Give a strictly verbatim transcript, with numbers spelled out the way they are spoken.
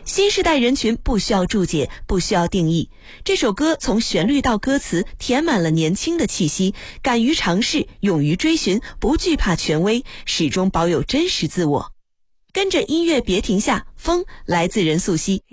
新时代人群不需要注解，不需要定义。这首歌从旋律到歌词填满了年轻的气息，敢于尝试，勇于追寻，不惧怕权威，始终保有真实自我。跟着音乐别停下，风来自任素汐。